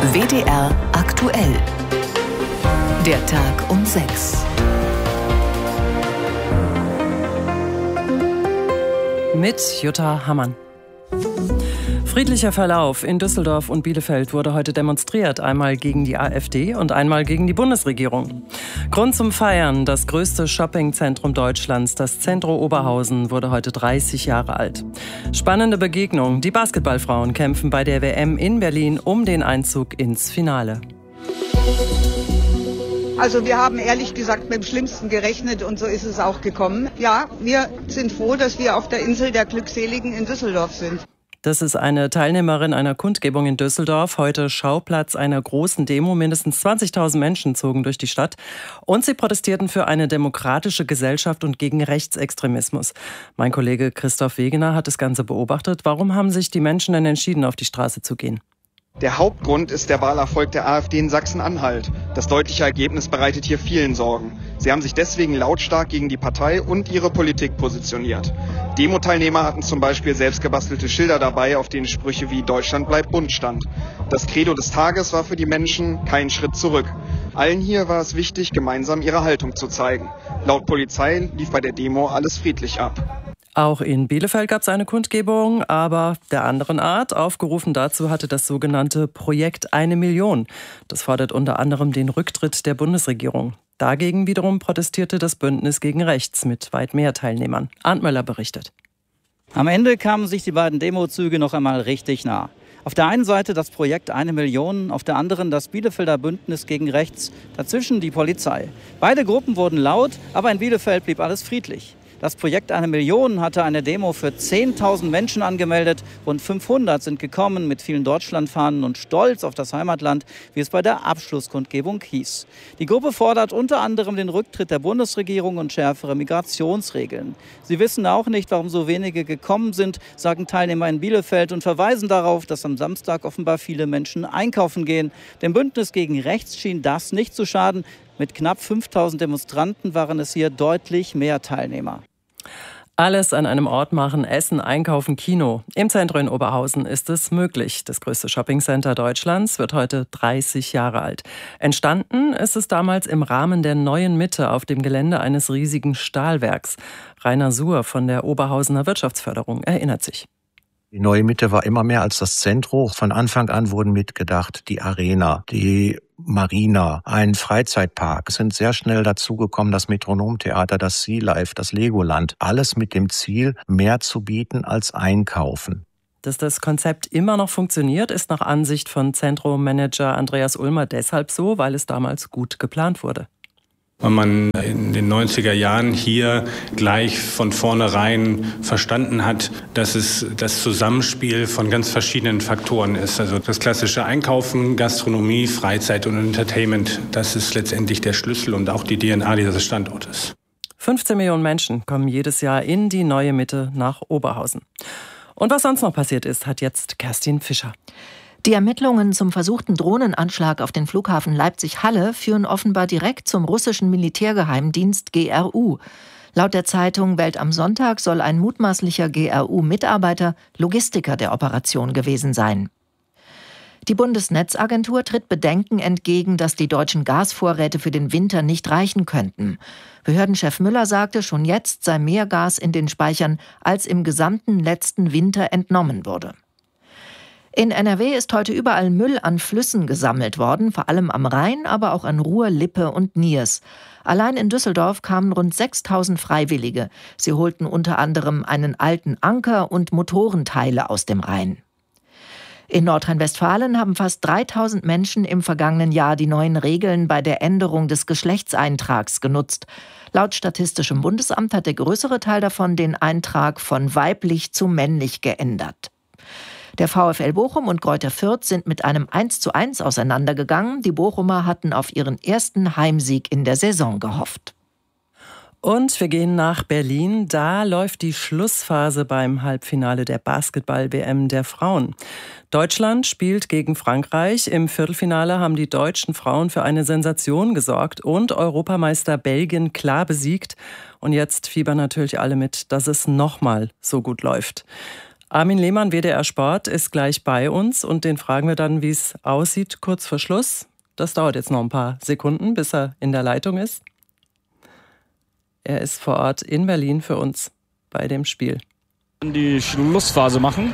WDR aktuell. Der Tag um 6. Mit Jutta Hammann. Friedlicher Verlauf. In Düsseldorf und Bielefeld wurde heute demonstriert, einmal gegen die AfD und einmal gegen die Bundesregierung. Grund zum Feiern: das größte Shoppingzentrum Deutschlands, das Centro Oberhausen, wurde heute 30 Jahre alt. Spannende Begegnung. Die Basketballfrauen kämpfen bei der WM in Berlin um den Einzug ins Finale. Also wir haben ehrlich gesagt mit dem Schlimmsten gerechnet und so ist es auch gekommen. Ja, wir sind froh, dass wir auf der Insel der Glückseligen in Düsseldorf sind. Das ist eine Teilnehmerin einer Kundgebung in Düsseldorf, heute Schauplatz einer großen Demo. Mindestens 20.000 Menschen zogen durch die Stadt und sie protestierten für eine demokratische Gesellschaft und gegen Rechtsextremismus. Mein Kollege Christoph Wegener hat das Ganze beobachtet. Warum haben sich die Menschen denn entschieden, auf die Straße zu gehen? Der Hauptgrund ist der Wahlerfolg der AfD in Sachsen-Anhalt. Das deutliche Ergebnis bereitet hier vielen Sorgen. Sie haben sich deswegen lautstark gegen die Partei und ihre Politik positioniert. Demo-Teilnehmer hatten zum Beispiel selbstgebastelte Schilder dabei, auf denen Sprüche wie „Deutschland bleibt bunt" stand. Das Credo des Tages war für die Menschen kein Schritt zurück. Allen hier war es wichtig, gemeinsam ihre Haltung zu zeigen. Laut Polizei lief bei der Demo alles friedlich ab. Auch in Bielefeld gab es eine Kundgebung, aber der anderen Art. Aufgerufen dazu hatte das sogenannte Projekt 1 Million. Das fordert unter anderem den Rücktritt der Bundesregierung. Dagegen wiederum protestierte das Bündnis gegen Rechts mit weit mehr Teilnehmern. Arndt Möller berichtet. Am Ende kamen sich die beiden Demozüge noch einmal richtig nah. Auf der einen Seite das Projekt 1 Million, auf der anderen das Bielefelder Bündnis gegen Rechts, dazwischen die Polizei. Beide Gruppen wurden laut, aber in Bielefeld blieb alles friedlich. Das Projekt 1 Million hatte eine Demo für 10.000 Menschen angemeldet. Rund 500 sind gekommen mit vielen Deutschlandfahnen und Stolz auf das Heimatland, wie es bei der Abschlusskundgebung hieß. Die Gruppe fordert unter anderem den Rücktritt der Bundesregierung und schärfere Migrationsregeln. Sie wissen auch nicht, warum so wenige gekommen sind, sagen Teilnehmer in Bielefeld und verweisen darauf, dass am Samstag offenbar viele Menschen einkaufen gehen. Dem Bündnis gegen Rechts schien das nicht zu schaden. Mit knapp 5.000 Demonstranten waren es hier deutlich mehr Teilnehmer. Alles an einem Ort machen: Essen, Einkaufen, Kino. Im Zentrum in Oberhausen ist es möglich. Das größte Shoppingcenter Deutschlands wird heute 30 Jahre alt. Entstanden ist es damals im Rahmen der Neuen Mitte auf dem Gelände eines riesigen Stahlwerks. Rainer Suhr von der Oberhausener Wirtschaftsförderung erinnert sich. Die Neue Mitte war immer mehr als das Zentrum. Von Anfang an wurden mitgedacht die Arena, die Marina, ein Freizeitpark. Es sind sehr schnell dazugekommen das Metronomtheater, das Sea Life, das Legoland. Alles mit dem Ziel, mehr zu bieten als einkaufen. Dass das Konzept immer noch funktioniert, ist nach Ansicht von Zentrommanager Andreas Ulmer deshalb so, weil es damals gut geplant wurde. Weil man in den 90er Jahren hier gleich von vornherein verstanden hat, dass es das Zusammenspiel von ganz verschiedenen Faktoren ist. Also das klassische Einkaufen, Gastronomie, Freizeit und Entertainment, das ist letztendlich der Schlüssel und auch die DNA dieses Standortes. 15 Millionen Menschen kommen jedes Jahr in die Neue Mitte nach Oberhausen. Und was sonst noch passiert ist, hat jetzt Kerstin Fischer. Die Ermittlungen zum versuchten Drohnenanschlag auf den Flughafen Leipzig-Halle führen offenbar direkt zum russischen Militärgeheimdienst GRU. Laut der Zeitung Welt am Sonntag soll ein mutmaßlicher GRU-Mitarbeiter Logistiker der Operation gewesen sein. Die Bundesnetzagentur tritt Bedenken entgegen, dass die deutschen Gasvorräte für den Winter nicht reichen könnten. Behördenchef Müller sagte, schon jetzt sei mehr Gas in den Speichern, als im gesamten letzten Winter entnommen wurde. In NRW ist heute überall Müll an Flüssen gesammelt worden, vor allem am Rhein, aber auch an Ruhr, Lippe und Niers. Allein in Düsseldorf kamen rund 6.000 Freiwillige. Sie holten unter anderem einen alten Anker und Motorenteile aus dem Rhein. In Nordrhein-Westfalen haben fast 3.000 Menschen im vergangenen Jahr die neuen Regeln bei der Änderung des Geschlechtseintrags genutzt. Laut Statistischem Bundesamt hat der größere Teil davon den Eintrag von weiblich zu männlich geändert. Der VfL Bochum und Greuther Fürth sind mit einem 1:1 auseinandergegangen. Die Bochumer hatten auf ihren ersten Heimsieg in der Saison gehofft. Und wir gehen nach Berlin. Da läuft die Schlussphase beim Halbfinale der Basketball-WM der Frauen. Deutschland spielt gegen Frankreich. Im Viertelfinale haben die deutschen Frauen für eine Sensation gesorgt und Europameister Belgien klar besiegt. Und jetzt fiebern natürlich alle mit, dass es nochmal so gut läuft. Armin Lehmann, WDR Sport, ist gleich bei uns und den fragen wir dann, wie es aussieht, kurz vor Schluss. Das dauert jetzt noch ein paar Sekunden, bis er in der Leitung ist. Er ist vor Ort in Berlin für uns bei dem Spiel. Die Schlussphase machen.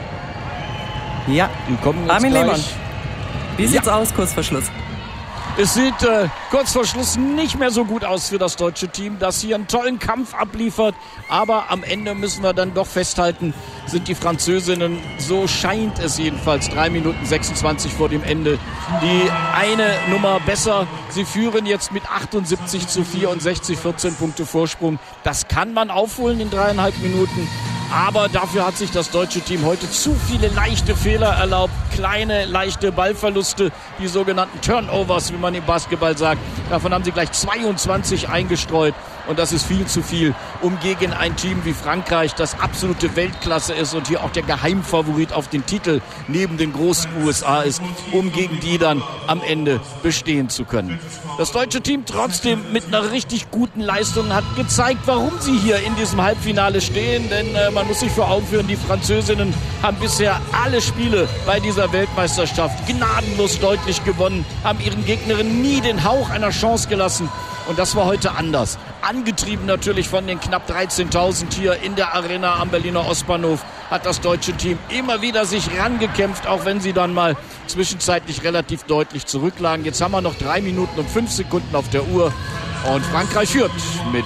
Ja, die kommen jetzt Armin gleich. Lehmann, wie sieht's aus kurz vor Schluss? Es sieht kurz vor Schluss nicht mehr so gut aus für das deutsche Team, das hier einen tollen Kampf abliefert. Aber am Ende müssen wir dann doch festhalten, sind die Französinnen, so scheint es jedenfalls, 3 Minuten 26 vor dem Ende, die eine Nummer besser. Sie führen jetzt mit 78:64, 14 Punkte Vorsprung. Das kann man aufholen in 3,5 Minuten. Aber dafür hat sich das deutsche Team heute zu viele leichte Fehler erlaubt. Kleine, leichte Ballverluste, die sogenannten Turnovers, wie man im Basketball sagt. Davon haben sie gleich 22 eingestreut. Und das ist viel zu viel, um gegen ein Team wie Frankreich, das absolute Weltklasse ist und hier auch der Geheimfavorit auf den Titel neben den großen USA ist, um gegen die dann am Ende bestehen zu können. Das deutsche Team trotzdem mit einer richtig guten Leistung hat gezeigt, warum sie hier in diesem Halbfinale stehen. Denn man muss sich vor Augen führen, die Französinnen haben bisher alle Spiele bei dieser Weltmeisterschaft gnadenlos deutlich gewonnen, haben ihren Gegnerinnen nie den Hauch einer Chance gelassen. Und das war heute anders. Angetrieben natürlich von den knapp 13.000 hier in der Arena am Berliner Ostbahnhof hat das deutsche Team immer wieder sich rangekämpft, auch wenn sie dann mal zwischenzeitlich relativ deutlich zurücklagen. Jetzt haben wir noch 3 Minuten und 5 Sekunden auf der Uhr und Frankreich führt mit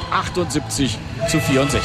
78:64.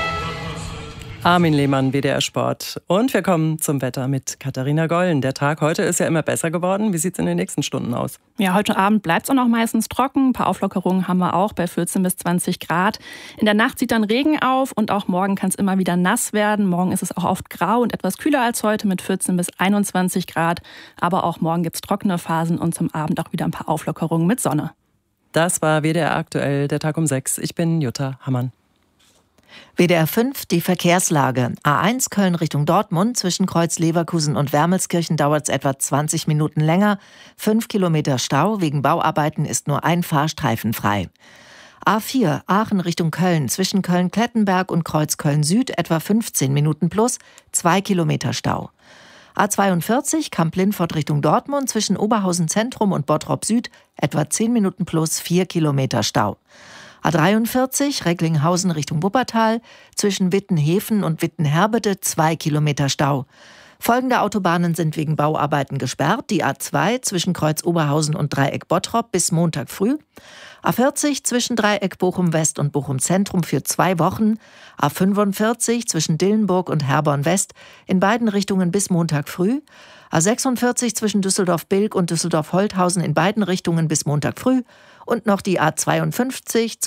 Armin Lehmann, WDR Sport. Und wir kommen zum Wetter mit Katharina Gollen. Der Tag heute ist ja immer besser geworden. Wie sieht es in den nächsten Stunden aus? Ja, heute Abend bleibt es auch noch meistens trocken. Ein paar Auflockerungen haben wir auch bei 14 bis 20 Grad. In der Nacht zieht dann Regen auf und auch morgen kann es immer wieder nass werden. Morgen ist es auch oft grau und etwas kühler als heute mit 14 bis 21 Grad. Aber auch morgen gibt es trockene Phasen und zum Abend auch wieder ein paar Auflockerungen mit Sonne. Das war WDR aktuell, der Tag um 6. Ich bin Jutta Hammann. WDR 5, die Verkehrslage. A1 Köln Richtung Dortmund. Zwischen Kreuz Leverkusen und Wermelskirchen dauert es etwa 20 Minuten länger. 5 Kilometer Stau. Wegen Bauarbeiten ist nur ein Fahrstreifen frei. A4 Aachen Richtung Köln. Zwischen Köln-Klettenberg und Kreuz Köln Süd etwa 15 Minuten plus. 2 Kilometer Stau. A42 Kamp-Lindfort Richtung Dortmund. Zwischen Oberhausen Zentrum und Bottrop Süd etwa 10 Minuten plus 4 Kilometer Stau. A43 Recklinghausen Richtung Wuppertal, zwischen Wittenhäfen und Wittenherbede 2 Kilometer Stau. Folgende Autobahnen sind wegen Bauarbeiten gesperrt. Die A2 zwischen Kreuz Oberhausen und Dreieck Bottrop bis Montag früh. A40 zwischen Dreieck Bochum West und Bochum Zentrum für 2 Wochen. A45 zwischen Dillenburg und Herborn West in beiden Richtungen bis Montag früh. A46 zwischen Düsseldorf-Bilk und Düsseldorf-Holthausen in beiden Richtungen bis Montag früh. Und noch die A52